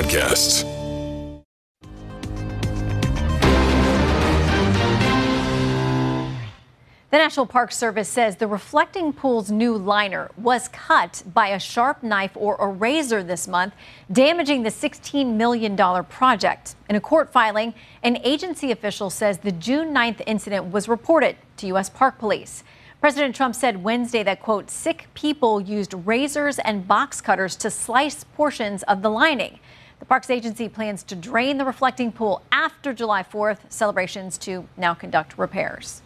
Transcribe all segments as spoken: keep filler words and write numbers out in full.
podcasts. The National Park Service says the Reflecting Pool's new liner was cut by a sharp knife or a razor this month, damaging the sixteen million dollars project. In a court filing, an agency official says the June ninth incident was reported to U S Park Police. President Trump said Wednesday that, quote, sick people used razors and box cutters to slice portions of the lining. The parks agency plans to drain the Reflecting Pool after July fourth, celebrations to now conduct repairs.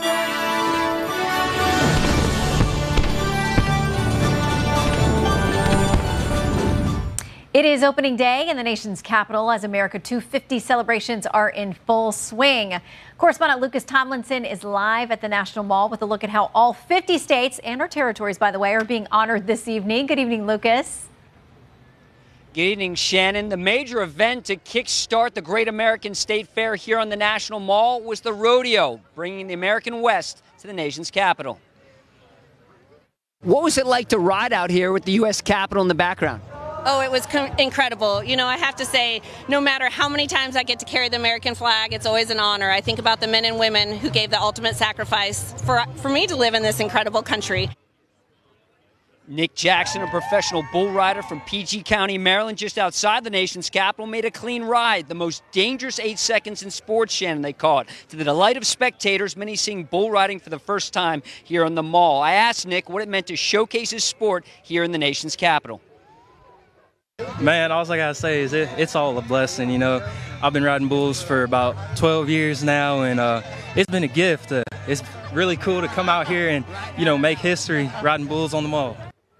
It is opening day in the nation's capital as America two fifty celebrations are in full swing. Correspondent Lucas Tomlinson is live at the National Mall with a look at how all fifty states and our territories, by the way, are being honored this evening. Good evening, Lucas. Good evening, Shannon. The major event to kickstart the Great American State Fair here on the National Mall was the rodeo, bringing the American West to the nation's capital. What was it like to ride out here with the U S Capitol in the background? Oh, it was incredible. You know, I have to say, no matter how many times I get to carry the American flag, it's always an honor. I think about the men and women who gave the ultimate sacrifice for, for me to live in this incredible country. Nick Jackson, a professional bull rider from P G County, Maryland, just outside the nation's capital, made a clean ride. The most dangerous eight seconds in sports, Shannon, they call it. To the delight of spectators, many seeing bull riding for the first time here on the Mall. I asked Nick what it meant to showcase his sport here in the nation's capital. Man, all I gotta say is it, it's all a blessing. You know, I've been riding bulls for about twelve years now, and uh, it's been a gift. Uh, it's really cool to come out here and, you know, make history riding bulls on the Mall.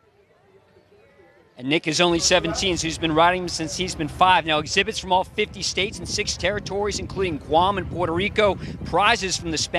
And Nick is only seventeen, so he's been riding since he's been five. Now, exhibits from all fifty states and six territories, including Guam and Puerto Rico, prizes from the Spanish